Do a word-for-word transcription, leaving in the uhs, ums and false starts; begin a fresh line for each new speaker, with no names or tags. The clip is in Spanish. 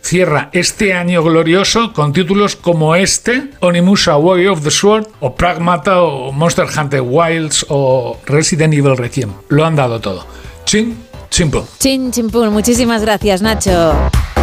cierra este año glorioso con títulos como este, Onimusha Way of the Sword, o Pragmata, o Monster Hunter Wilds, o Resident Evil Requiem. Lo han dado todo. Chin, chimpum.
Chin, chimpum. Muchísimas gracias, Nacho.